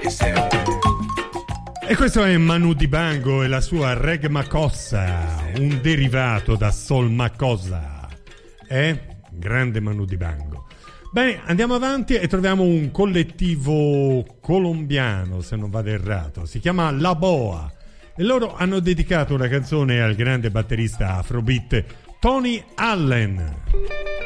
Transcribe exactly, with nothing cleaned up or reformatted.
E questo è Manu Dibango e la sua Reg Makossa, un derivato da Sol Makossa. Eh? Grande Manu Dibango. Bene, andiamo avanti e troviamo un collettivo colombiano, se non vado errato. Si chiama La Boa e loro hanno dedicato una canzone al grande batterista afrobeat Tony Allen.